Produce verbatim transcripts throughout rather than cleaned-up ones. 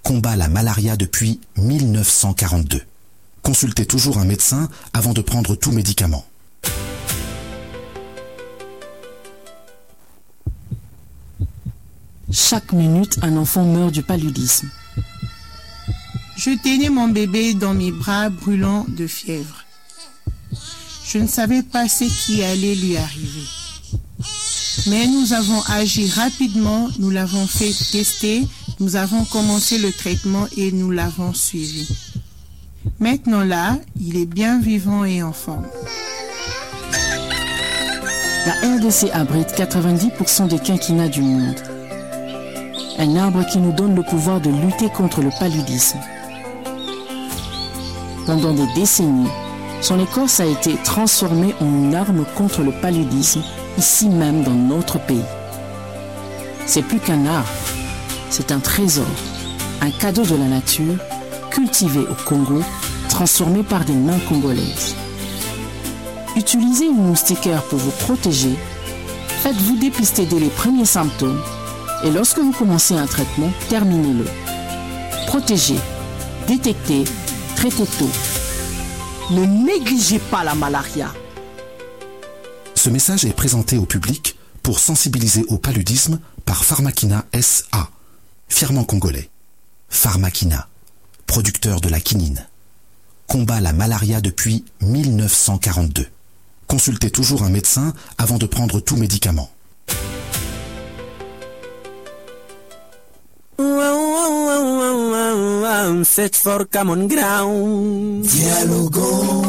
combat la malaria depuis mille neuf cent quarante-deux. Consultez toujours un médecin avant de prendre tout médicament. Chaque minute, un enfant meurt du paludisme. Je tenais mon bébé dans mes bras brûlants de fièvre. Je ne savais pas ce qui allait lui arriver. Mais nous avons agi rapidement, nous l'avons fait tester, nous avons commencé le traitement et nous l'avons suivi. Maintenant là, il est bien vivant et en forme. La R D C abrite quatre-vingt-dix pour cent des quinquennats du monde. Un arbre qui nous donne le pouvoir de lutter contre le paludisme. Pendant des décennies, son écorce a été transformée en une arme contre le paludisme, ici même dans notre pays. C'est plus qu'un arbre, c'est un trésor, un cadeau de la nature, cultivé au Congo, transformé par des mains congolaises. Utilisez une moustiquaire pour vous protéger, faites-vous dépister dès les premiers symptômes, et lorsque vous commencez un traitement, terminez-le. Protégez, détectez, traitez tôt. Ne négligez pas la malaria. Ce message est présenté au public pour sensibiliser au paludisme par Pharmakina S A, fièrement congolais. Pharmakina, producteur de la quinine, combat la malaria depuis mille neuf cent quarante-deux. Consultez toujours un médecin avant de prendre tout médicament. Search for common ground. Dialogo.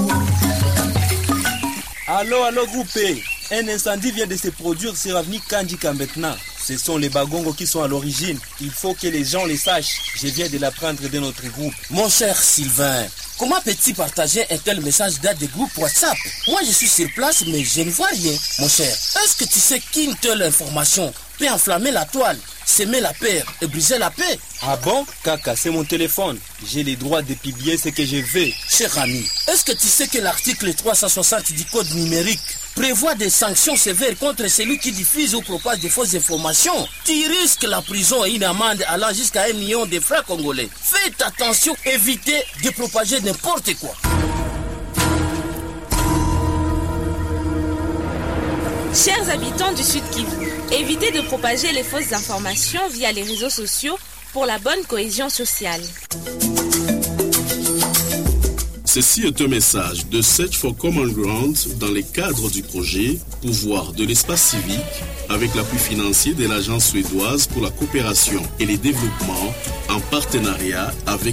Allô, allô, groupé. Un incendie vient de se produire sur l'avenue Kandjika maintenant. Ce sont les Bagongos qui sont à l'origine. Il faut que les gens les sachent. Je viens de l'apprendre de notre groupe. Mon cher Sylvain, comment peux-tu partager un tel message dans des groupes WhatsApp? Moi, je suis sur place, mais je ne vois rien. Mon cher, est-ce que tu sais qu'une telle information peut enflammer la toile, semer la peur et briser la paix? Ah bon? Kaka, c'est mon téléphone. J'ai les droits de publier ce que je veux. Cher ami, est-ce que tu sais que l'article trois cent soixante du code numérique prévoit des sanctions sévères contre celui qui diffuse ou propage de fausses informations? Tu risques la prison et une amende allant jusqu'à un million de francs congolais. Faites attention, évitez de propager n'importe quoi. Chers habitants du Sud Kivu, évitez de propager les fausses informations via les réseaux sociaux pour la bonne cohésion sociale. Ceci est un message de Search for Common Ground dans le cadre du projet Pouvoir de l'espace civique avec l'appui financier de l'Agence suédoise pour la coopération et le développement en partenariat avec